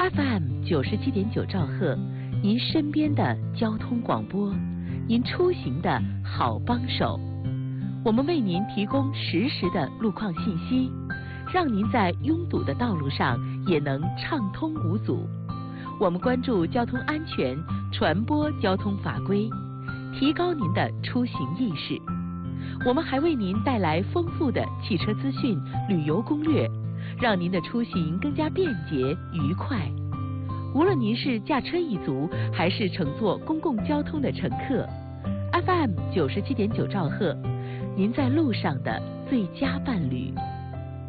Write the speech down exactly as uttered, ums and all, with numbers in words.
F M 九十七点九兆赫，您身边的交通广播，您出行的好帮手。我们为您提供实时的路况信息，让您在拥堵的道路上也能畅通无阻。我们关注交通安全，传播交通法规，提高您的出行意识。我们还为您带来丰富的汽车资讯、旅游攻略，让您的出行更加便捷愉快。无论您是驾车一族，还是乘坐公共交通的乘客 ，F M 九十七点九兆赫，您在路上的最佳伴侣。